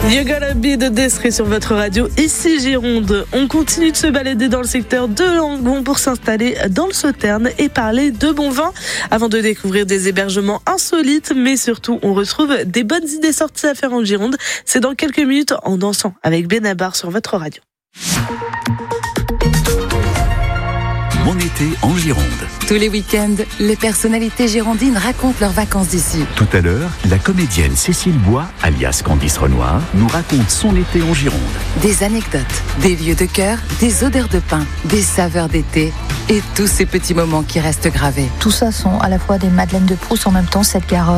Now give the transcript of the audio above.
You Gotta Be de Desré sur votre radio, ici Gironde. On continue de se balader dans le secteur de Langon pour s'installer dans le Sauterne et parler de bon vin avant de découvrir des hébergements insolites, mais surtout on retrouve des bonnes idées sorties à faire en Gironde. C'est dans quelques minutes en dansant avec Benabar sur votre radio. Mon été en Gironde. Tous les week-ends, les personnalités girondines racontent leurs vacances d'ici. Tout à l'heure, la comédienne Cécile Bois, alias Candice Renoir, nous raconte son été en Gironde. Des anecdotes, des lieux de cœur, des odeurs de pin, des saveurs d'été et tous ces petits moments qui restent gravés. Tout ça sont à la fois des madeleines de Proust, en même temps cette Garonne.